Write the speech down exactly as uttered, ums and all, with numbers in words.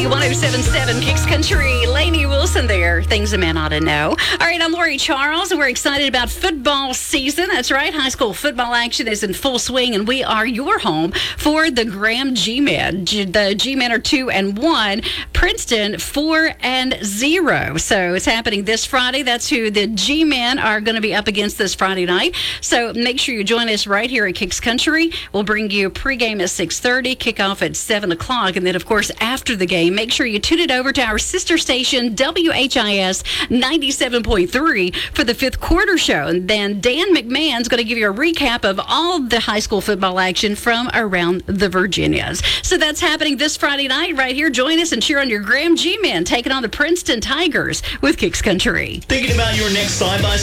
one oh seven point seven Kicks Country. Lainey Wilson there. Things a man ought to know. All right, I'm Lori Charles, and we're excited about football season. That's right. High school football action is in full swing, and we are your home for the Graham G-Men. G- the G-Men are two and one. Princeton four and zero. So it's happening this Friday. That's who the G-Men are going to be up against this Friday night. So make sure you join us right here at Kicks Country. We'll bring you pregame at six thirty, kickoff at seven o'clock, and then, of course, after the game, make sure you tune it over to our sister station, W H I S ninety-seven point three, for the fifth quarter show. And then Dan McMahon's going to give you a recap of all the high school football action from around the Virginias. So that's happening this Friday night right here. Join us and cheer on your Graham G-Men taking on the Princeton Tigers with Kicks Country. Thinking about your next side-by